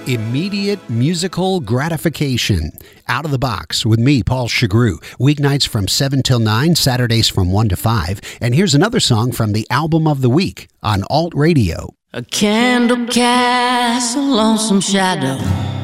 Immediate musical gratification. Out of the Box with me, Paul Chagru. Weeknights from 7 till 9, Saturdays from 1 to 5. And here's another song from the album of the week on Alt Radio. A candle casts a lonesome shadow